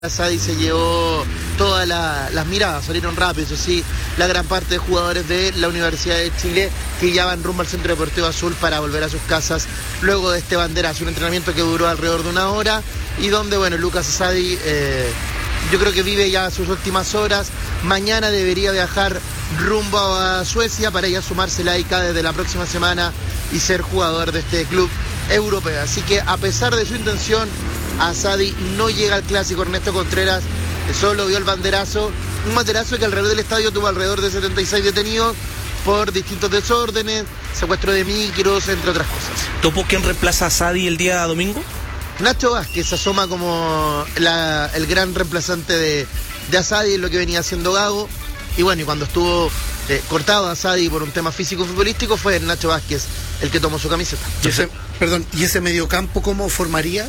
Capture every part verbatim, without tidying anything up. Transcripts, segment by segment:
Sadi se llevó todas la, las miradas, salieron rápido, eso sí, la gran parte de jugadores de la Universidad de Chile que ya van rumbo al Centro Deportivo Azul para volver a sus casas luego de este banderazo, un entrenamiento que duró alrededor de una hora y donde, bueno, Lucas Sadi eh, yo creo que vive ya sus últimas horas. Mañana debería viajar rumbo a Suecia para ya sumarse la I C A desde la próxima semana y ser jugador de este club europeo, así que a pesar de su intención, Sadi no llega al clásico. Ernesto Contreras solo vio el banderazo, un banderazo que alrededor del estadio tuvo alrededor de setenta y seis detenidos por distintos desórdenes, secuestro de micros, entre otras cosas. ¿Topo quién reemplaza a Sadi el día domingo? Nacho Vázquez asoma como la, el gran reemplazante de, de Asadi en lo que venía haciendo Gago. Y bueno, y cuando estuvo eh, cortado a Sadi por un tema físico-futbolístico, fue Nacho Vázquez el que tomó su camiseta. ¿Y ese, perdón, ¿y ese mediocampo cómo formaría?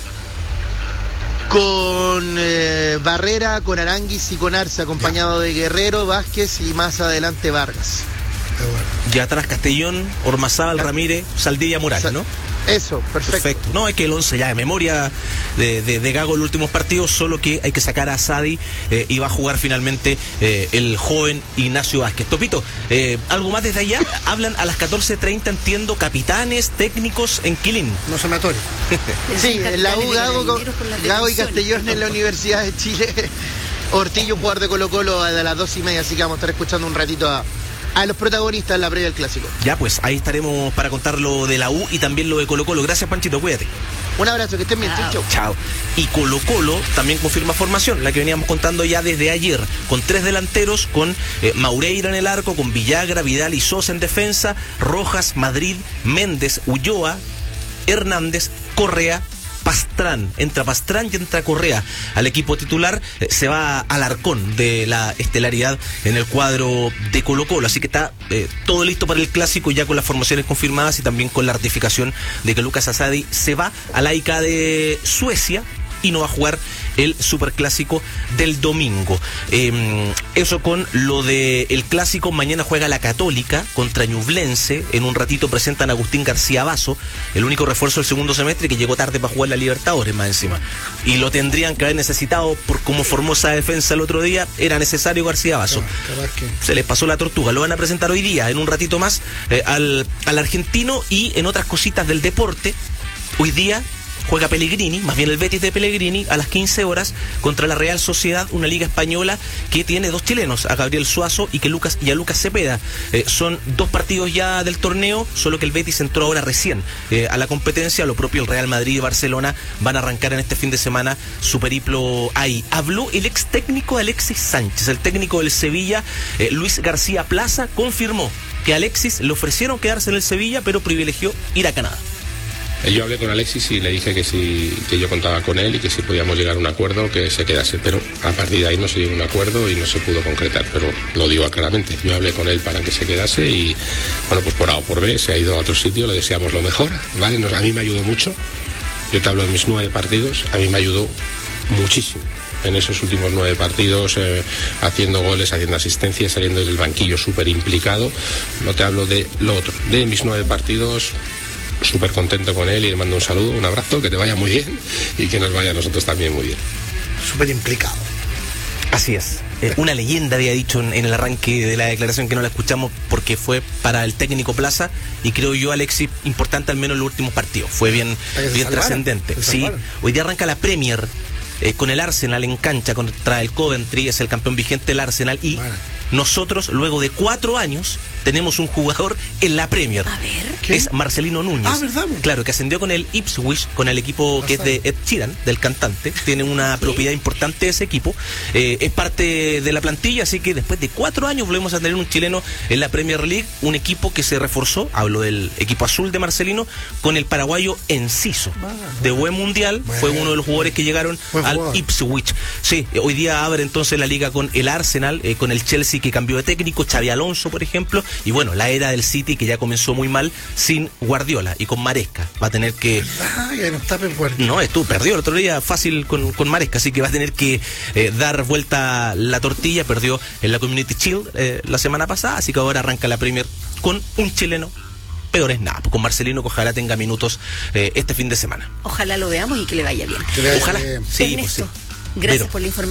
Con eh, Barrera, con Aranguis y con Arce, acompañado de Guerrero, Vázquez y más adelante Vargas. Ya atrás Castellón, Ormazábal, Ramírez, Saldivia, Morales, ¿no? Eso, perfecto. Perfecto. No, es que el once ya de memoria de, de, de Gago en los últimos partidos, solo que hay que sacar a Sadi eh, y va a jugar finalmente eh, el joven Ignacio Vázquez. Topito, eh, ¿algo más desde allá? Hablan a las catorce treinta, entiendo, capitanes, técnicos en Quilín. No sonatorio. Sí, en la U Gago, con, Gago y Castellón en la Universidad de Chile. Ortillo, jugador de Colo Colo, a las dos y media, así que vamos a estar escuchando un ratito a... a los protagonistas en la previa del clásico. Ya pues, ahí estaremos para contar lo de la U y también lo de Colo Colo. Gracias, Panchito, cuídate. Un abrazo, que estén bien, chau, chau. Chao. Y Colo Colo también confirma formación, la que veníamos contando ya desde ayer, con tres delanteros, con eh, Maureira en el arco, con Villagra, Vidal y Sosa en defensa, Rojas, Madrid, Méndez, Ulloa, Hernández, Correa, Pastrán. Entra Pastrán y entra Correa al equipo titular. Eh, se va Alarcón de la estelaridad en el cuadro de Colo Colo, así que está eh, todo listo para el clásico, ya con las formaciones confirmadas y también con la ratificación de que Lucas Sadi se va a la I C A de Suecia y no va a jugar el superclásico del domingo. Eh, eso con lo de el clásico. Mañana juega la Católica contra Ñublense. En un ratito presentan a Agustín García Basso, el único refuerzo del segundo semestre que llegó tarde para jugar la Libertadores más encima. Y lo tendrían que haber necesitado por cómo formó esa defensa el otro día. Era necesario García Basso. Que... se les pasó la tortuga. Lo van a presentar hoy día, en un ratito más, eh, al, al argentino. Y en otras cositas del deporte, hoy día juega Pellegrini, más bien el Betis de Pellegrini, a las quince horas contra la Real Sociedad, una liga española que tiene dos chilenos, a Gabriel Suazo y, que Lucas, y a Lucas Cepeda. Eh, son dos partidos ya del torneo, solo que el Betis entró ahora recién eh, a la competencia. Lo propio el Real Madrid y Barcelona van a arrancar en este fin de semana su periplo ahí. Habló el ex técnico Alexis Sánchez, el técnico del Sevilla, eh, Luis García Plaza, confirmó que a Alexis le ofrecieron quedarse en el Sevilla, pero privilegió ir a Canadá. Yo hablé con Alexis y le dije que sí, que yo contaba con él y que si podíamos llegar a un acuerdo, que se quedase, pero a partir de ahí no se llegó a un acuerdo y no se pudo concretar, pero lo digo claramente. Yo hablé con él para que se quedase y, bueno, pues por A o por B se ha ido a otro sitio, le deseamos lo mejor, ¿vale? Nos, a mí me ayudó mucho, yo te hablo de mis nueve partidos, a mí me ayudó muchísimo en esos últimos nueve partidos, eh, haciendo goles, haciendo asistencias, saliendo del banquillo súper implicado. No te hablo de lo otro, de mis nueve partidos. Súper contento con él y le mando un saludo, un abrazo, que te vaya muy bien y que nos vaya a nosotros también muy bien. Súper implicado. Así es. Eh, una leyenda había dicho en, en el arranque de la declaración, que no la escuchamos porque fue para el técnico Plaza, y creo yo, Alexis, importante al menos en los últimos partidos. Fue bien, bien trascendente. Sí, hoy día arranca la Premier eh, con el Arsenal en cancha contra el Coventry, es el campeón vigente del Arsenal, y bueno, nosotros, luego de cuatro años, tenemos un jugador en la Premier. A ver. ¿Qué? Es Marcelino Núñez. Ah, ¿verdad? Claro, que ascendió con el Ipswich, con el equipo que es de Ed Sheeran, del cantante. Tiene una ¿Sí? propiedad importante ese equipo. Eh, es parte de la plantilla, así que después de cuatro años volvemos a tener un chileno en la Premier League. Un equipo que se reforzó, hablo del equipo azul de Marcelino, con el paraguayo Enciso. Ah, de buen mundial, bueno, fue uno de los jugadores que llegaron al jugador. Ipswich. Sí, hoy día abre entonces la liga con el Arsenal, eh, con el Chelsea que cambió de técnico, Xabi Alonso, por ejemplo. Y bueno, la era del City, que ya comenzó muy mal sin Guardiola y con Maresca. Va a tener que... Ah, ya no está Pep Guardiola. No, estuvo perdió el otro día fácil con, con Maresca, así que va a tener que eh, dar vuelta la tortilla. Perdió en la Community Shield eh, la semana pasada, así que ahora arranca la Premier con un chileno. Peor es nada, con Marcelino, que ojalá tenga minutos eh, este fin de semana. Ojalá lo veamos y que le vaya bien. Que le vaya Ojalá, bien. sí, Ernesto, pues sí. Gracias Vero. por la información.